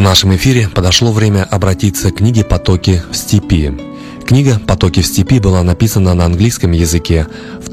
нашем эфире подошло время обратиться к книге «Потоки в степи». Книга «Потоки в степи» была написана на английском языке в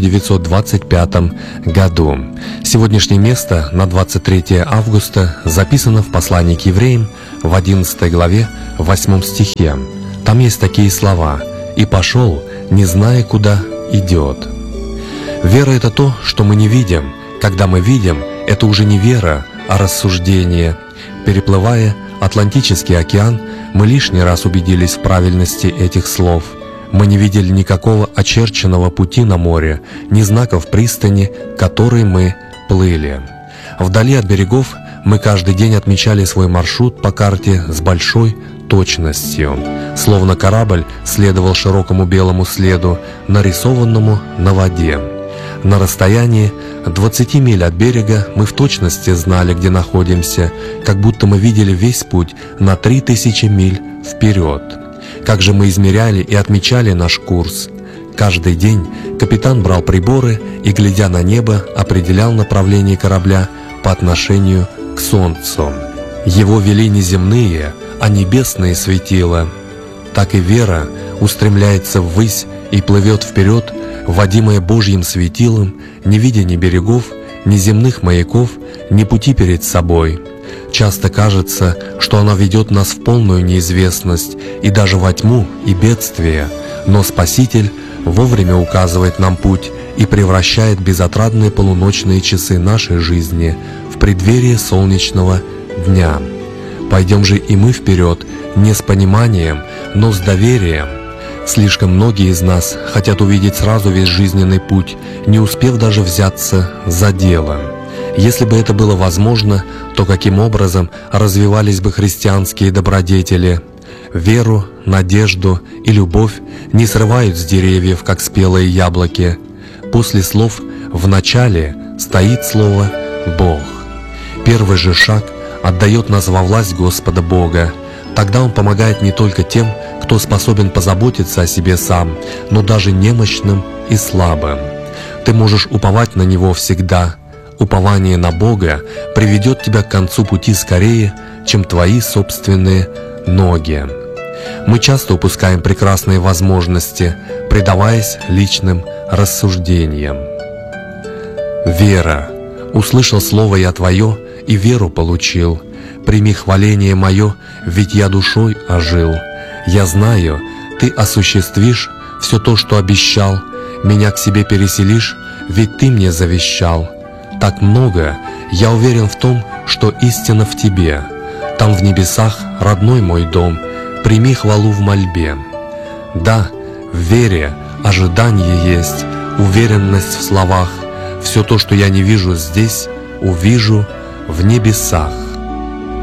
1925 году. Сегодняшнее место на 23 августа записано в послании к евреям в 11 главе, 8 стихе. Там есть такие слова: «И пошел, не зная, куда идет». Вера — это то, что мы не видим. Когда мы видим, это уже не вера, а рассуждение. Переплывая Атлантический океан, мы лишний раз убедились в правильности этих слов. Мы не видели никакого очерченного пути на море, ни знаков пристани, к которой мы плыли. Вдали от берегов мы каждый день отмечали свой маршрут по карте с большой точностью. Словно корабль следовал широкому белому следу, нарисованному на воде. На расстоянии 20 миль от берега мы в точности знали, где находимся, как будто мы видели весь путь на 3000 миль вперед. Как же мы измеряли и отмечали наш курс? Каждый день капитан брал приборы и, глядя на небо, определял направление корабля по отношению к Солнцу. Его вели не земные, а небесные светила. Так и вера устремляется ввысь и плывет вперед, водимая Божьим светилом, не видя ни берегов, ни земных маяков, ни пути перед собой. Часто кажется, что она ведет нас в полную неизвестность и даже во тьму и бедствие, но Спаситель вовремя указывает нам путь и превращает безотрадные полуночные часы нашей жизни в преддверие солнечного дня. Пойдем же и мы вперед, не с пониманием, но с доверием. Слишком многие из нас хотят увидеть сразу весь жизненный путь, не успев даже взяться за дело. Если бы это было возможно, то каким образом развивались бы христианские добродетели? Веру, надежду и любовь не срывают с деревьев, как спелые яблоки. После слов «в начале» стоит слово «Бог». Первый же шаг отдает нас во власть Господа Бога. Тогда Он помогает не только тем, кто способен позаботиться о себе сам, но даже немощным и слабым. Ты можешь уповать на Него всегда. Упование на Бога приведет тебя к концу пути скорее, чем твои собственные ноги. Мы часто упускаем прекрасные возможности, предаваясь личным рассуждениям. Вера. Услышал слово я твое, и веру получил. Прими хваление мое, ведь я душой ожил. Я знаю, ты осуществишь все то, что обещал. Меня к себе переселишь, ведь ты мне завещал. Так много, я уверен в том, что истина в тебе. Там в небесах родной мой дом, прими хвалу в мольбе. Да, в вере ожидание есть, уверенность в словах. Все то, что я не вижу здесь, увижу в небесах.